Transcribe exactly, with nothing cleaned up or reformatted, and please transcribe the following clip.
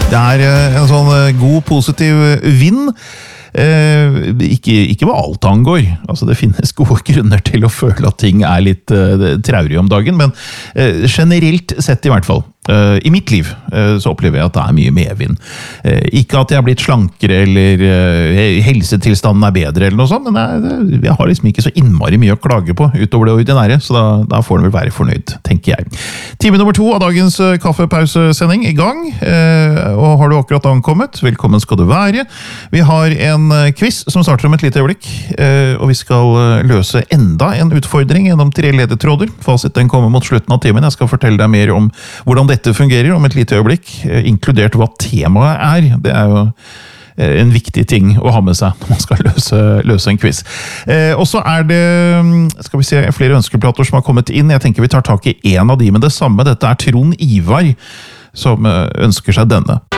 Det er en sånn god, positiv vind. Eh, ikke, ikke hva alt angår. Altså, det finnes gode grunner til å føle at ting er litt eh, traurig om dagen, men eh, generelt sett i hvert fall. Uh, I mitt liv uh, så opplever jeg at det er mye medvind. Uh, ikke at jeg har blitt slankere eller uh, helsetilstanden er bedre eller noe sånt, men jeg, jeg har liksom ikke så innmari mye å klage på utover det ordinære, så da, da får den vel være fornøyd, tenker jeg. Time nummer to av dagens uh, kaffepausesending i gang, uh, og har du akkurat ankommet, velkommen skal du være. Vi har en uh, quiz som starter om et lite øyeblikk, uh, og vi skal uh, løse enda en utfordring gjennom tre ledetråder. Fasiten kommer mot slutten av timen. Jeg skal fortelle deg mer om hvordan det Dette fungerer om et lite øyeblikk, inkludert hva temaet er. Det er jo en viktig ting å ha med seg når man skal løse, løse en quiz. Eh, og så er det skal vi se, flere ønskeplater som har kommet inn. Jeg tenker vi tar tak i en av de med det samme. Dette er Trond Ivar som ønsker seg denne.